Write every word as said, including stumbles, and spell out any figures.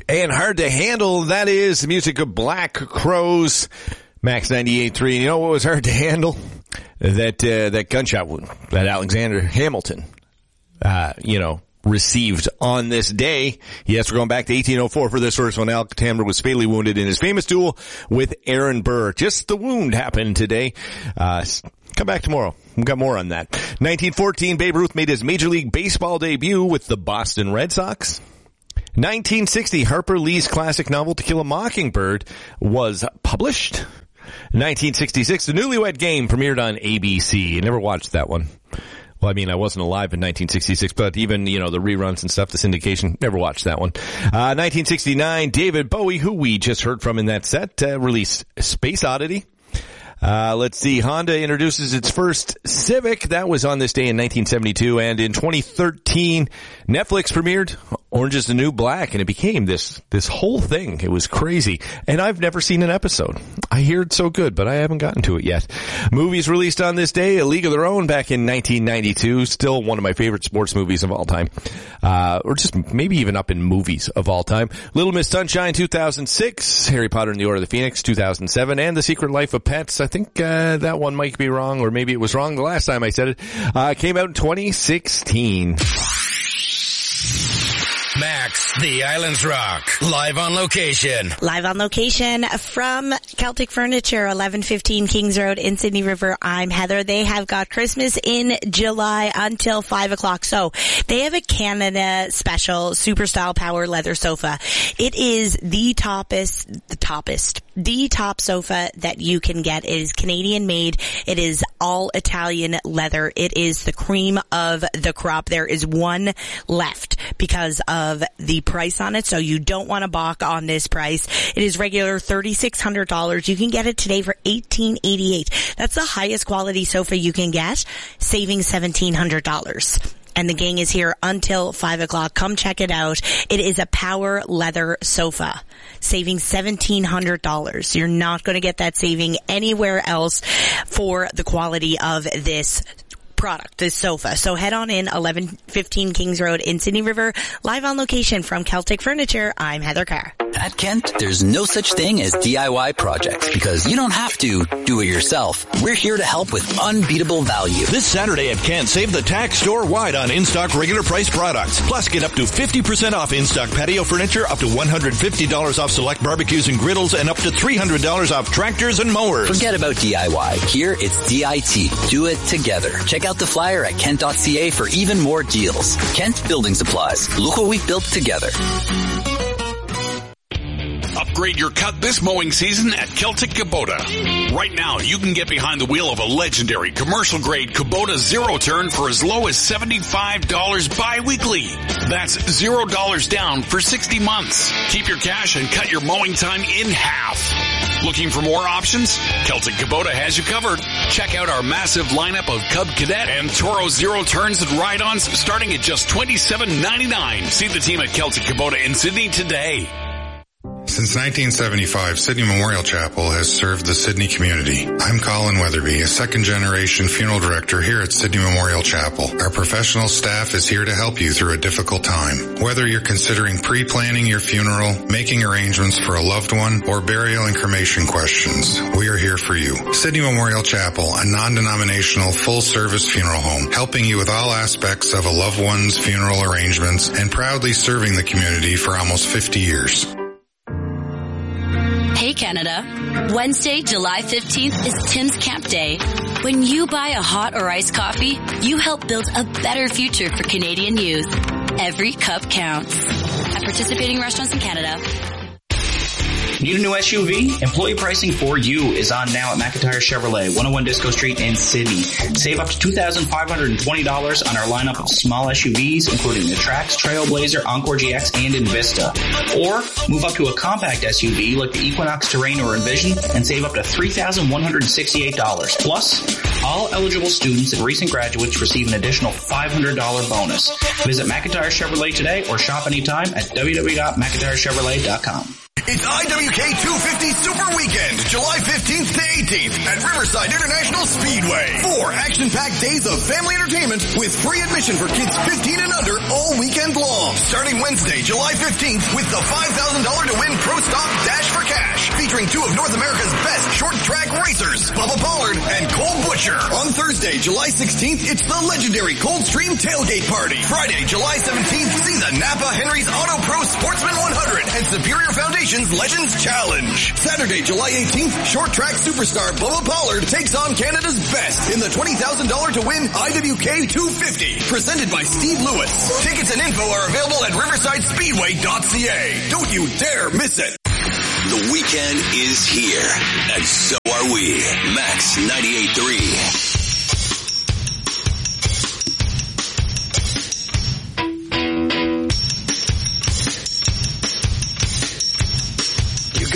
And Hard to Handle, that is the music of Black Crowes. Max ninety-eight point three. And you know what was hard to handle? That, uh, that gunshot wound that Alexander Hamilton, uh, you know, received on this day. Yes, we're going back to eighteen oh four for this first one. Al Tamber was fatally wounded in his famous duel with Aaron Burr. Just the wound happened today. Uh, come back tomorrow. We've got more on that. nineteen fourteen, Babe Ruth made his Major League Baseball debut with the Boston Red Sox. nineteen sixty, Harper Lee's classic novel To Kill a Mockingbird was published. nineteen sixty-six, The Newlywed Game premiered on A B C. I never watched that one. Well, I mean, I wasn't alive in nineteen sixty-six, but even, you know, the reruns and stuff, the syndication, never watched that one. Uh, nineteen sixty-nine, David Bowie, who we just heard from in that set, uh, released Space Oddity. Uh, let's see, Honda introduces its first Civic. That was on this day in nineteen seventy-two. And in twenty thirteen, Netflix premiered Orange is the New Black, and it became this, this whole thing. It was crazy. And I've never seen an episode. I hear it's so good, but I haven't gotten to it yet. Movies released on this day, A League of Their Own back in nineteen ninety-two. Still one of my favorite sports movies of all time. Uh, or just maybe even up in movies of all time. Little Miss Sunshine, two thousand six. Harry Potter and the Order of the Phoenix, two thousand seven. And The Secret Life of Pets. I think, uh, that one might be wrong, or maybe it was wrong the last time I said it. Uh, came out in twenty sixteen. Max, the Islands Rock, live on location. Live on location from Celtic Furniture, eleven fifteen Kings Road in Sydney River. I'm Heather. They have got Christmas in July until five o'clock. So they have a Canada special super style power leather sofa. It is the toppest, the toppest, the top sofa that you can get. It is Canadian made. It is all Italian leather. It is the cream of the crop. There is one left because of of the price on it, so you don't want to balk on this price. It is regular thirty-six hundred dollars. You can get it today for eighteen eighty-eight. That's the highest quality sofa you can get, saving seventeen hundred dollars. And the gang is here until five o'clock. Come check it out. It is a power leather sofa, saving seventeen hundred dollars. You're not going to get that saving anywhere else for the quality of this product, this sofa. So head on in, eleven fifteen Kings Road in Sydney River, live on location from Celtic Furniture. I'm Heather Carr. At Kent, there's no such thing as D I Y projects because you don't have to do it yourself. We're here to help with unbeatable value. This Saturday at Kent, save the tax store-wide on in-stock regular price products. Plus, get up to fifty percent off in-stock patio furniture, up to one hundred fifty dollars off select barbecues and griddles, and up to three hundred dollars off tractors and mowers. Forget about D I Y. Here, it's D I T. Do it together. Check out the flyer at kent dot c a for even more deals. Kent Building Supplies. Look what we've built together. Upgrade your cut this mowing season at Celtic Kubota. Right now, you can get behind the wheel of a legendary commercial-grade Kubota Zero Turn for as low as seventy-five dollars bi-weekly. That's zero dollars down for sixty months. Keep your cash and cut your mowing time in half. Looking for more options? Celtic Kubota has you covered. Check out our massive lineup of Cub Cadet and Toro Zero Turns and ride-ons starting at just twenty-seven ninety-nine. See the team at Celtic Kubota in Sydney today. Since nineteen seventy-five, Sydney Memorial Chapel has served the Sydney community. I'm Colin Weatherby, a second-generation funeral director here at Sydney Memorial Chapel. Our professional staff is here to help you through a difficult time. Whether you're considering pre-planning your funeral, making arrangements for a loved one, or burial and cremation questions, we are here for you. Sydney Memorial Chapel, a non-denominational, full-service funeral home, helping you with all aspects of a loved one's funeral arrangements and proudly serving the community for almost fifty years. Hey Canada, Wednesday, July fifteenth is Tim's Camp Day. When you buy a hot or iced coffee, you help build a better future for Canadian youth. Every cup counts. At participating restaurants in Canada. Need a new S U V? Employee pricing for you is on now at McIntyre Chevrolet, one oh one Disco Street in Sydney. Save up to two thousand five hundred twenty dollars on our lineup of small S U Vs, including the Trax, Trailblazer, Encore G X, and Invista. Or move up to a compact S U V like the Equinox Terrain or Envision and save up to three thousand one hundred sixty-eight dollars. Plus, all eligible students and recent graduates receive an additional five hundred dollars bonus. Visit McIntyre Chevrolet today or shop anytime at w w w dot mcintyre chevrolet dot com. It's I W K two fifty Super Weekend, July fifteenth to eighteenth at Riverside International Speedway. Four action-packed days of family entertainment with free admission for kids fifteen and under all weekend long. Starting Wednesday, July fifteenth with the five thousand dollars to win Pro Stock Dash for Cash, featuring two of North America's best short track racers, Bubba Pollard and Cole Butcher. On Thursday, July sixteenth, it's the legendary Coldstream Tailgate Party. Friday, July seventeenth, see the Napa Henry's Auto Pro Sportsman one hundred and Superior Foundation's Legends Challenge. Saturday, July eighteenth, short track superstar Bubba Pollard takes on Canada's best in the twenty thousand dollars to win I W K two fifty, presented by Steve Lewis. Tickets and info are available at riverside speedway dot c a. Don't you dare miss it. The weekend is here, and so are we. Max ninety-eight point three.